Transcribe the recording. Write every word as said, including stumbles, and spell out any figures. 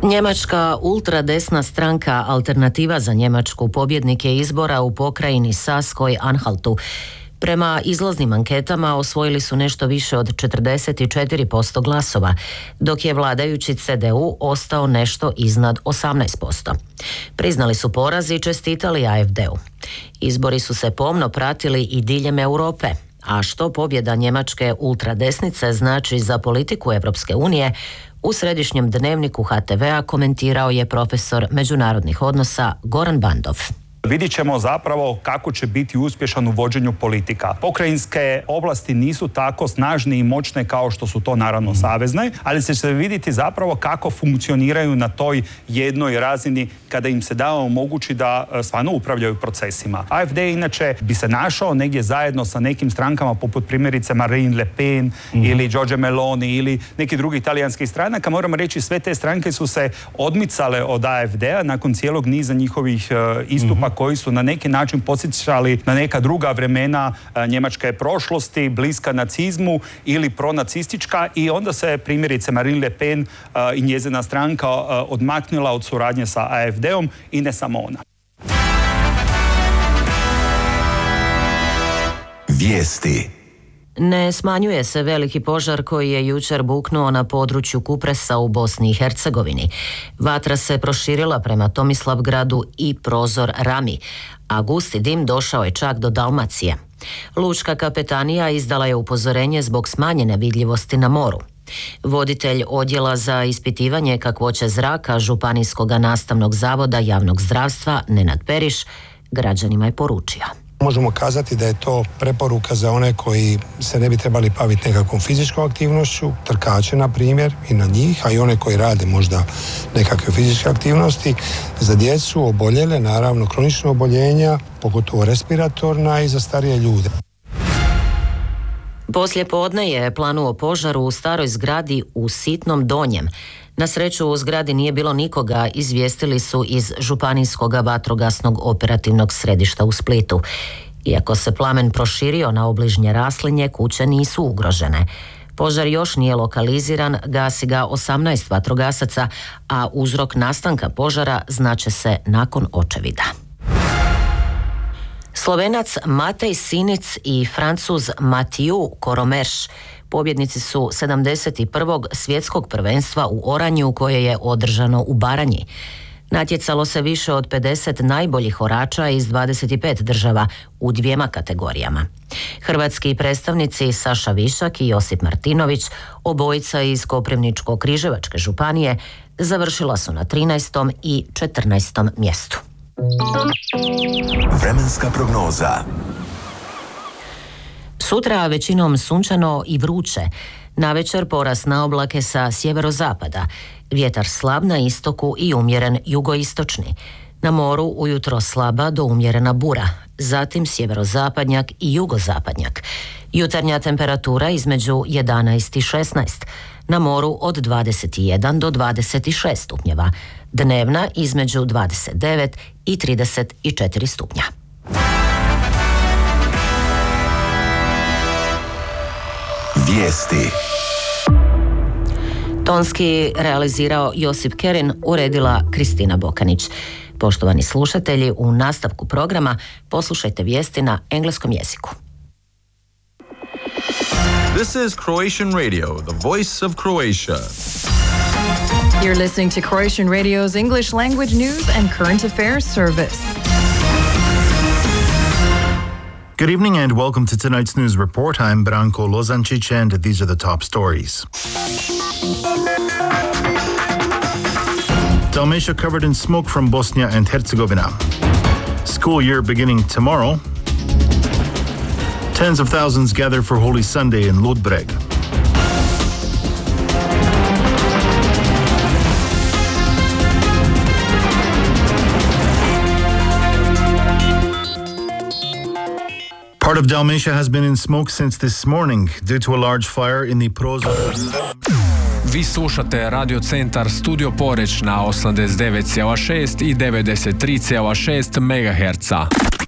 Njemačka ultradesna stranka Alternativa za Njemačku pobjednik je izbora u pokrajini Saskoj-Anhaltu. Prema izlaznim anketama osvojili su nešto više od četrdeset četiri posto glasova, dok je vladajući C D U ostao nešto iznad osamnaest posto. Priznali su poraz i čestitali A F D-u. Izbori su se pomno pratili i diljem Europe, a što pobjeda njemačke ultradesnice znači za politiku Europske unije, u središnjem dnevniku H T V-a komentirao je profesor međunarodnih odnosa Goran Bandov. Vidjet ćemo zapravo kako će biti uspješan u vođenju politika. Pokrajinske oblasti nisu tako snažne i moćne kao što su to naravno savezne, ali će se vidjeti zapravo kako funkcioniraju na toj jednoj razini kada im se da omogući da stvarno upravljaju procesima. A F D inače bi se našao negdje zajedno sa nekim strankama poput primjerice Marine Le Pen mm. ili Giorgia Meloni ili neki drugi italijanskih stranaka. Moramo reći, sve te stranke su se odmicale od A F D-a nakon cijelog niza njihovih uh, istupa mm. koji su na neki način podsjećali na neka druga vremena njemačke prošlosti, bliska nacizmu ili pronacistička, i onda se primjerice Marine Le Pen i njezina stranka odmaknula od suradnje sa A F D-om, i ne samo ona. Vijesti. Ne smanjuje se veliki požar koji je jučer buknuo na području Kupresa u Bosni i Hercegovini. Vatra se proširila prema Tomislavgradu i Prozor Rami, a gusti dim došao je čak do Dalmacije. Lučka kapetanija izdala je upozorenje zbog smanjene vidljivosti na moru. Voditelj odjela za ispitivanje kakvoće zraka Županijskog nastavnog zavoda javnog zdravstva Nenad Periš građanima je poručio. Možemo kazati da je to preporuka za one koji se ne bi trebali baviti nekakvom fizičkom aktivnošću, trkače na primjer, i na njih, a i one koji rade možda nekakve fizičke aktivnosti. Za djecu, oboljele, naravno kronična oboljenja, pogotovo respiratorna, i za starije ljude. Poslije podne je planuo požar u staroj zgradi u Sitnom Donjem. Na sreću u zgradi nije bilo nikoga, izvijestili su iz Županijskog vatrogasnog operativnog središta u Splitu. Iako se plamen proširio na obližnje raslinje, kuće nisu ugrožene. Požar još nije lokaliziran, gasi ga osamnaest vatrogasaca, a uzrok nastanka požara znaće se nakon očevida. Slovenac Matej Sinic i Francuz Mathieu Coromerš pobjednici su sedamdeset prvog svjetskog prvenstva u oranju koje je održano u Baranji. Natjecalo se više od pedeset najboljih orača iz dvadeset pet država u dvijema kategorijama. Hrvatski predstavnici Saša Višak i Josip Martinović, obojica iz Koprivničko-križevačke županije, završila su na trinaestom i četrnaestom mjestu. Vremenska prognoza. Sutra većinom sunčano i vruće. Navečer porast na oblake sa sjeverozapada. Vjetar slab na istoku i umjeren jugoistočni. Na moru ujutro slaba do umjerena bura. Zatim sjeverozapadnjak i jugozapadnjak. Jutarnja temperatura između jedanaest i šesnaest. Na moru od dvadeset jedan do dvadeset šest stupnjeva. Dnevna između dvadeset devet i trideset četiri stupnja. Vijesti. Tonski realizirao Josip Kerin, uredila Kristina Bokanić. Poštovani slušatelji, u nastavku programa poslušajte vijesti na engleskom jeziku. This is Croatian Radio, the voice of Croatia. You're listening to Croatian Radio's English language news and current affairs service. Good evening and welcome to tonight's news report. I'm Branko Lozančić and these are the top stories. Dalmatia covered in smoke from Bosnia and Herzegovina. School year beginning tomorrow. Tens of thousands gather for Holy Sunday in Ludbreg. Part of Dalmatia has been in smoke since this morning due to a large fire in the Prozor. Vi slušate Radio Centar Studio Poreć na osamdeset devet zarez šest i devedeset tri zarez šest megaherca.